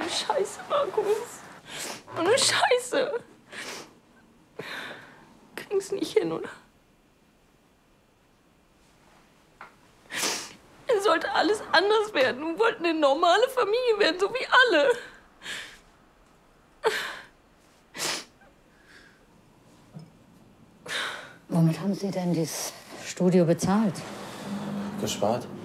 eine Scheiße, Markus. So eine Scheiße. Kriegen's nicht hin, oder? Es sollte alles anders werden. Wir wollten eine normale Familie werden, so wie alle. Womit haben Sie denn dieses Studio bezahlt? Gespart.